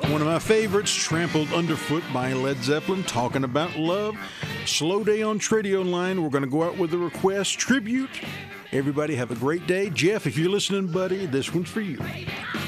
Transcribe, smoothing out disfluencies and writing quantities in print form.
One of my favorites, Trampled Underfoot by Led Zeppelin, talking about love. Slow day on Tradio Line. We're going to go out with a request tribute. Everybody have a great day. Jeff, if you're listening, buddy, this one's for you.